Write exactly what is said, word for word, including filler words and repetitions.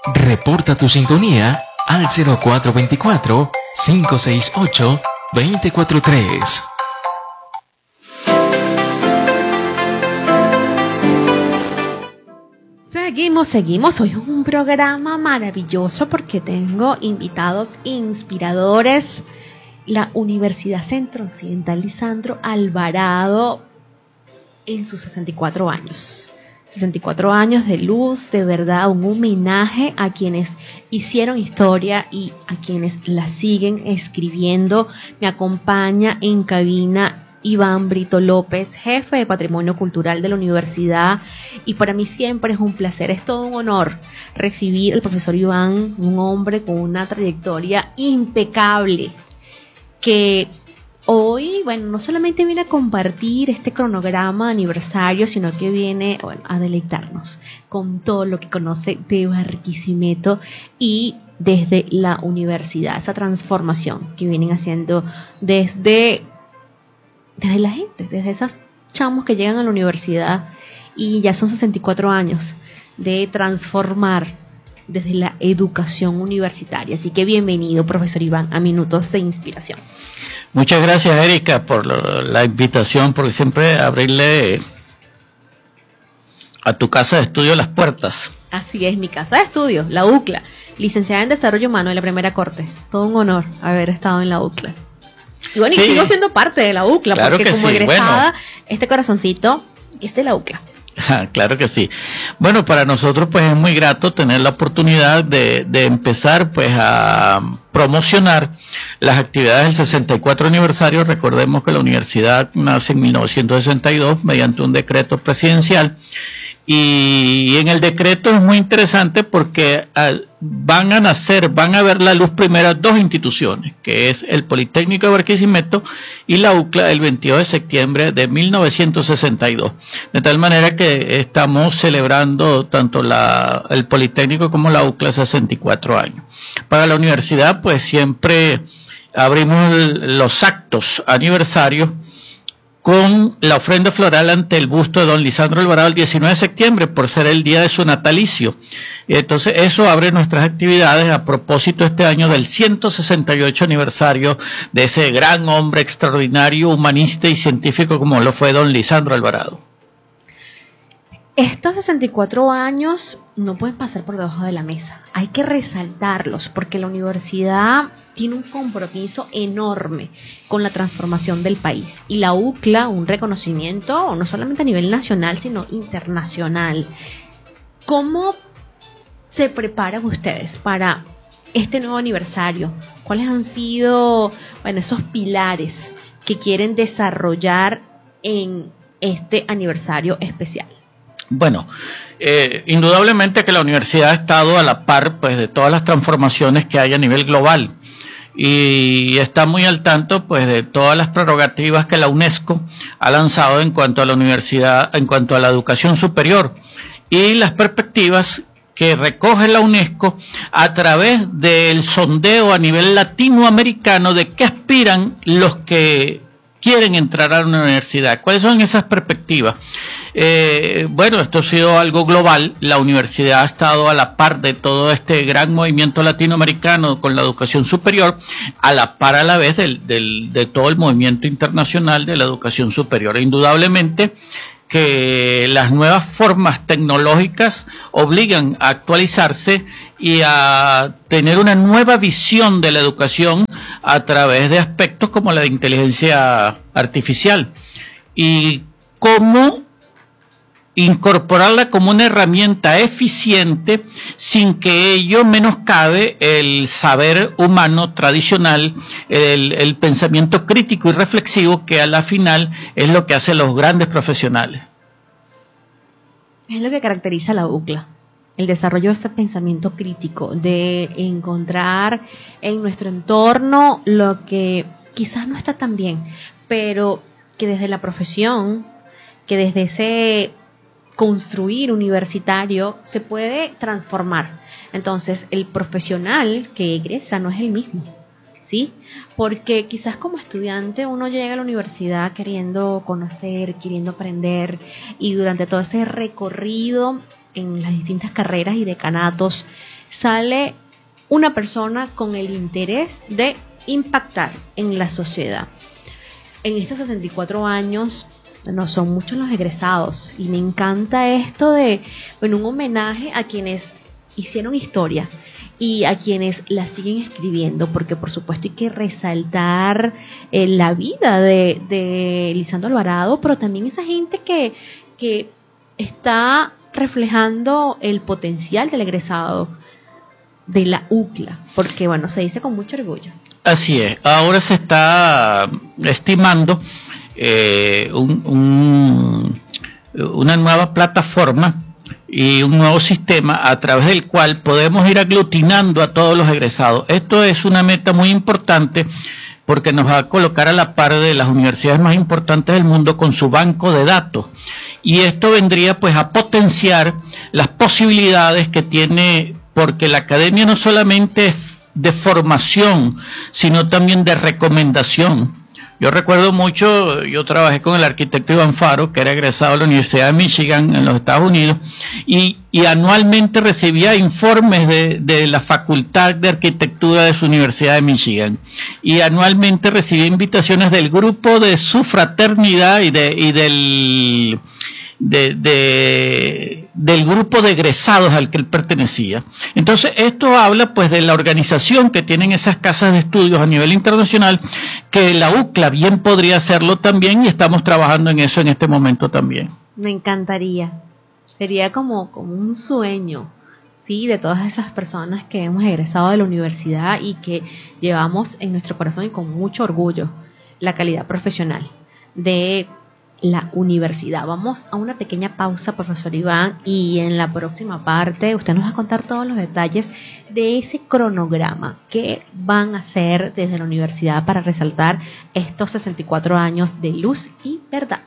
Reporta tu sintonía al cero cuatro dos cuatro, cinco seis ocho, dos cuatro tres. Seguimos, seguimos. Hoy es un programa maravilloso porque tengo invitados inspiradores. La Universidad Centro Occidental Lisandro Alvarado en sus sesenta y cuatro años. sesenta y cuatro años de luz, de verdad, un homenaje a quienes hicieron historia y a quienes la siguen escribiendo. Me acompaña en cabina Iván Brito López, jefe de Patrimonio Cultural de la Universidad, y para mí siempre es un placer, es todo un honor recibir al profesor Iván, un hombre con una trayectoria impecable, que hoy, bueno, no solamente viene a compartir este cronograma de aniversario, sino que viene, bueno, a deleitarnos con todo lo que conoce de Barquisimeto y desde la universidad, esa transformación que vienen haciendo desde, desde la gente, desde esos chamos que llegan a la universidad y ya son sesenta y cuatro años de transformar desde la educación universitaria. Así que bienvenido, profesor Iván, a Minutos de Inspiración. Muchas gracias, Erika, por lo, la invitación, porque siempre abrirle a tu casa de estudio las puertas. Así es, mi casa de estudio, la U C L A, licenciada en Desarrollo Humano de la Primera Corte. Todo un honor haber estado en la U C L A. Y bueno, sí, y sigo siendo parte de la U C L A, claro, porque como sí, egresada, bueno, este corazoncito es de la U C L A. Claro que sí. Bueno, para nosotros pues es muy grato tener la oportunidad de, de empezar pues a promocionar las actividades del sesenta y cuatro aniversario. Recordemos que la universidad nace en mil novecientos sesenta y dos mediante un decreto presidencial. Y en el decreto es muy interesante porque van a nacer, van a ver la luz primero dos instituciones, que es el Politécnico de Barquisimeto y la U C L A el veintidós de septiembre de mil novecientos sesenta y dos. De tal manera que estamos celebrando tanto la, el Politécnico como la U C L A sesenta y cuatro años. Para la universidad, pues siempre abrimos el, los actos aniversarios con la ofrenda floral ante el busto de don Lisandro Alvarado el diecinueve de septiembre, por ser el día de su natalicio. Entonces eso abre nuestras actividades a propósito este año del ciento sesenta y ocho aniversario de ese gran hombre extraordinario, humanista y científico como lo fue don Lisandro Alvarado. Estos sesenta y cuatro años no pueden pasar por debajo de la mesa. Hay que resaltarlos porque la universidad tiene un compromiso enorme con la transformación del país. Y la U C L A, un reconocimiento no solamente a nivel nacional, sino internacional. ¿Cómo se preparan ustedes para este nuevo aniversario? ¿Cuáles han sido, bueno, esos pilares que quieren desarrollar en este aniversario especial? Bueno, eh, indudablemente que la universidad ha estado a la par pues de todas las transformaciones que hay a nivel global y está muy al tanto pues de todas las prerrogativas que la UNESCO ha lanzado en cuanto a la universidad, en cuanto a la educación superior y las perspectivas que recoge la UNESCO a través del sondeo a nivel latinoamericano de qué aspiran los que quieren entrar a una universidad. ¿Cuáles son esas perspectivas? Eh, bueno, esto ha sido algo global. La universidad ha estado a la par de todo este gran movimiento latinoamericano con la educación superior, a la par a la vez del, del, de todo el movimiento internacional de la educación superior. E indudablemente que las nuevas formas tecnológicas obligan a actualizarse y a tener una nueva visión de la educación a través de aspectos como la de inteligencia artificial y cómo incorporarla como una herramienta eficiente sin que ello menoscabe el saber humano tradicional, el, el pensamiento crítico y reflexivo que a la final es lo que hacen los grandes profesionales. Es lo que caracteriza a la U C L A, el desarrollo de ese pensamiento crítico, de encontrar en nuestro entorno lo que quizás no está tan bien, pero que desde la profesión, que desde ese construir universitario se puede transformar. Entonces el profesional que egresa no es el mismo, ¿sí? Porque quizás como estudiante uno llega a la universidad queriendo conocer, queriendo aprender, y durante todo ese recorrido en las distintas carreras y decanatos sale una persona con el interés de impactar en la sociedad. En estos sesenta y cuatro años, no son muchos los egresados, y me encanta esto de, bueno, un homenaje a quienes hicieron historia y a quienes la siguen escribiendo, porque por supuesto hay que resaltar eh, la vida de, de Lisandro Alvarado, pero también esa gente que, que está reflejando el potencial del egresado de la U C L A, porque bueno, se dice con mucho orgullo. Así es, ahora se está estimando eh, un, un, una nueva plataforma y un nuevo sistema a través del cual podemos ir aglutinando a todos los egresados. Esto es una meta muy importante porque nos va a colocar a la par de las universidades más importantes del mundo con su banco de datos. Y esto vendría pues a potenciar las posibilidades que tiene, porque la academia no solamente es de formación, sino también de recomendación. Yo recuerdo mucho, yo trabajé con el arquitecto Iván Faro, que era egresado de la Universidad de Michigan en los Estados Unidos, y, y anualmente recibía informes de, de la Facultad de Arquitectura de su Universidad de Michigan, y anualmente recibía invitaciones del grupo de su fraternidad y, de, y del... De, de, del grupo de egresados al que él pertenecía. Entonces esto habla pues de la organización que tienen esas casas de estudios a nivel internacional, que la U C L A bien podría hacerlo también, y estamos trabajando en eso en este momento también. Me encantaría, sería como, como un sueño, sí, de todas esas personas que hemos egresado de la universidad y que llevamos en nuestro corazón y con mucho orgullo la calidad profesional de la universidad. Vamos a una pequeña pausa, profesor Iván, y en la próxima parte usted nos va a contar todos los detalles de ese cronograma que van a hacer desde la universidad para resaltar estos sesenta y cuatro años de luz y verdad.